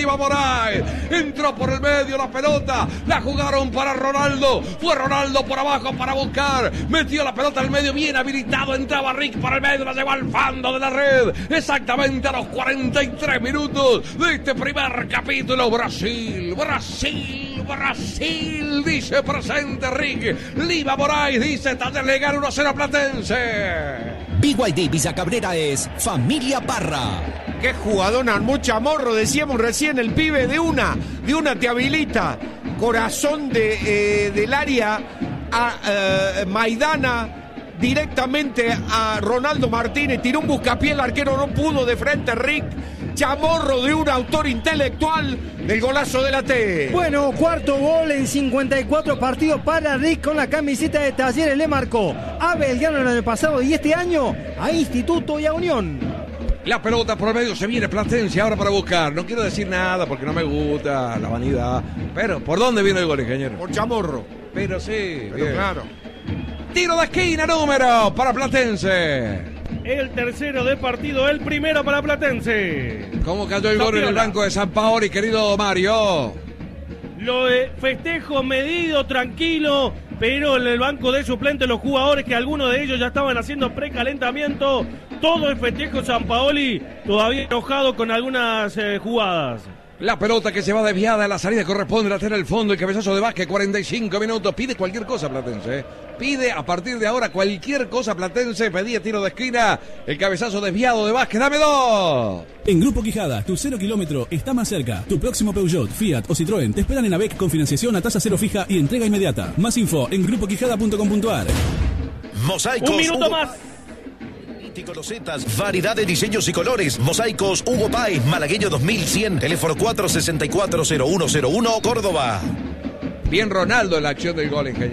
Liva Moraes. Entró por el medio la pelota. La jugaron para Ronaldo. Fue Ronaldo por abajo para buscar. Metió la pelota al medio. Bien habilitado. Entraba Rick para el medio. La llevó al fondo de la red. Exactamente a los 43 minutos de este primer capítulo. Brasil. Dice presente Rick. Liva Moraes dice Talleres le gana 1-0 a Platense. BYD Villa Cabrera es Familia Parra. Qué jugador armó Chamorro, decíamos recién, el pibe de una te habilita. Corazón del área a Maidana, directamente a Ronaldo Martínez, tiró un buscapié, el arquero no pudo, de frente Rick. Chamorro de un autor intelectual del golazo de la T. Bueno, cuarto gol en 54 partidos para Rick con la camiseta de Talleres. Le marcó a Belgrano el año pasado y este año a Instituto y a Unión. La pelota por el medio, se viene Platense ahora para buscar. No quiero decir nada porque no me gusta la vanidad. Pero, ¿por dónde viene el gol, ingeniero? Por Chamorro. Pero sí, pero bien. Claro. Tiro de esquina número para Platense. El tercero de partido, el primero para Platense. ¿Cómo cayó el gol en el banco de Sampaoli, querido Mario? Lo de festejo medido, tranquilo, pero en el banco de suplentes los jugadores, que algunos de ellos ya estaban haciendo precalentamiento. Todo el festejo Sampaoli, todavía enojado con algunas jugadas. La pelota que se va desviada, la salida corresponde, la tiene el fondo, el cabezazo de Vázquez, 45 minutos. Pide cualquier cosa Platense, Pide a partir de ahora cualquier cosa Platense. Pedía tiro de esquina, el cabezazo desviado de Vázquez. ¡Dame dos! En Grupo Quijada, tu 0 kilómetro está más cerca. Tu próximo Peugeot, Fiat o Citroën te esperan en AVEC con financiación a tasa cero fija y entrega inmediata. Más info en grupoquijada.com.ar. Mosaicos. Un minuto más. Losetas, variedad de diseños y colores. Mosaicos Hugo Páez, Malagueño 2100, teléfono 464-0101, Córdoba. Bien Ronaldo en la acción del gol, ingeniero.